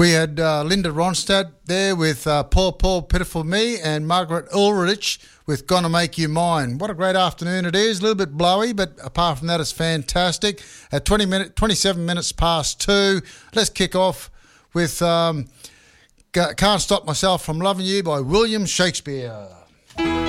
We had Linda Ronstadt there with Paul, Pitiful Me, and Margaret Ulrich with Gonna Make You Mine. What a great afternoon it is. A little bit blowy, but apart from that, it's fantastic. At 27 minutes past 2, let's kick off with Can't Stop Myself From Loving You by William Shakespeare.